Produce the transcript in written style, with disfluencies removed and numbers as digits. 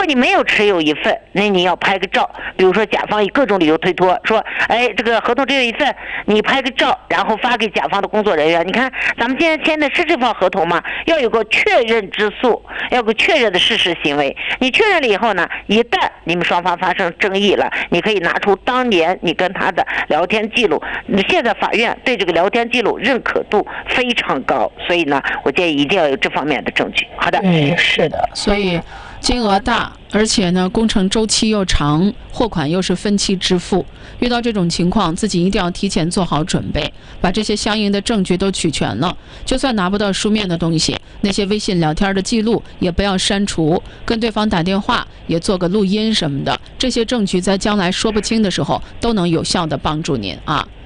你没有持有一份，那你要拍个照，比如说甲方以各种理由推脱，说，哎，这个合同只有一份，你拍个照，然后发给甲方的工作人员，你看咱们现在签的是这份合同吗？要有个确认之诉，要有个确认的事实行为。你确认了以后呢，一旦你们双方发生争议了，你可以拿出当年你跟他的聊天记录。现在法院对这个聊天记录认可度非常高，所以呢，我建议一定要有这方面的证据。好的， 是的，所以金额大，而且呢，工程周期又长，货款又是分期支付，遇到这种情况，自己一定要提前做好准备，把这些相应的证据都取全了。就算拿不到书面的东西，那些微信聊天的记录也不要删除，跟对方打电话也做个录音什么的，这些证据在将来说不清的时候都能有效的帮助您啊。